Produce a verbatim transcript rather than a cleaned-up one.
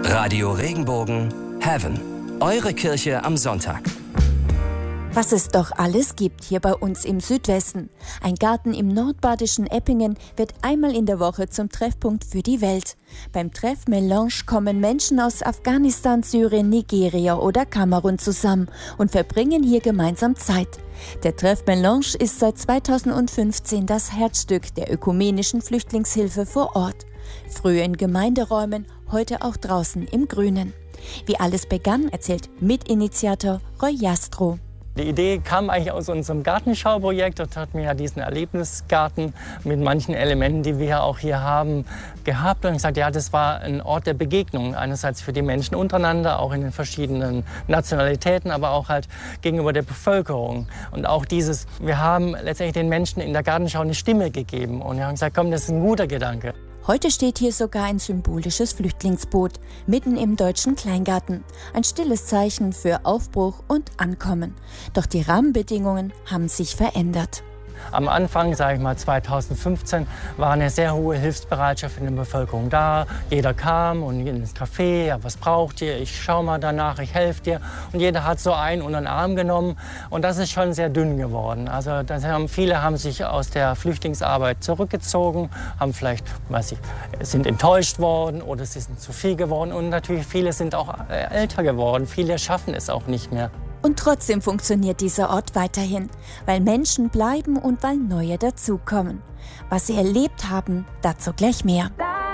Radio Regenbogen Heaven. Eure Kirche am Sonntag. Was es doch alles gibt hier bei uns im Südwesten. Ein Garten im nordbadischen Eppingen wird einmal in der Woche zum Treffpunkt für die Welt. Beim Treff Melange kommen Menschen aus Afghanistan, Syrien, Nigeria oder Kamerun zusammen und verbringen hier gemeinsam Zeit. Der Treff Melange ist seit zweitausendfünfzehn das Herzstück der ökumenischen Flüchtlingshilfe vor Ort. Früher in Gemeinderäumen, heute auch draußen im Grünen. Wie alles begann, erzählt Mitinitiator Roy Jastrow. Die Idee kam eigentlich aus unserem Gartenschauprojekt. Dort hatten wir ja diesen Erlebnisgarten mit manchen Elementen, die wir auch hier haben, gehabt. Und ich sagte, ja, das war ein Ort der Begegnung. Einerseits für die Menschen untereinander, auch in den verschiedenen Nationalitäten, aber auch halt gegenüber der Bevölkerung. Und auch dieses, wir haben letztendlich den Menschen in der Gartenschau eine Stimme gegeben. Und wir haben gesagt, komm, das ist ein guter Gedanke. Heute steht hier sogar ein symbolisches Flüchtlingsboot, mitten im deutschen Kleingarten. Ein stilles Zeichen für Aufbruch und Ankommen. Doch die Rahmenbedingungen haben sich verändert. Am Anfang, sage ich mal zweitausendfünfzehn, war eine sehr hohe Hilfsbereitschaft in der Bevölkerung da. Jeder kam und ins Café, ja, was braucht ihr? Ich schau mal danach, ich helfe dir. Und jeder hat so einen unter den Arm genommen. Und das ist schon sehr dünn geworden. Also das haben, viele haben sich aus der Flüchtlingsarbeit zurückgezogen, haben vielleicht, weiß ich, sind enttäuscht worden oder sie sind zu viel geworden. Und natürlich viele sind auch älter geworden. Viele schaffen es auch nicht mehr. Und trotzdem funktioniert dieser Ort weiterhin, weil Menschen bleiben und weil neue dazukommen. Was sie erlebt haben, dazu gleich mehr.